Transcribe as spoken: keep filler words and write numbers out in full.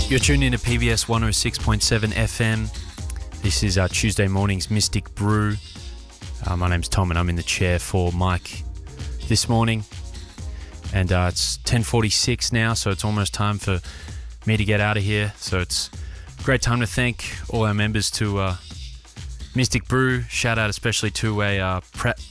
You're tuned in to P B S one oh six point seven F M. This is our Tuesday morning's Mystic Brew. Uh, my name's Tom and I'm in the chair for Mike this morning. And uh, it's ten forty-six now, so it's almost time for me to get out of here. So it's a great time to thank all our members to uh, Mystic Brew. Shout out especially to a uh, pra-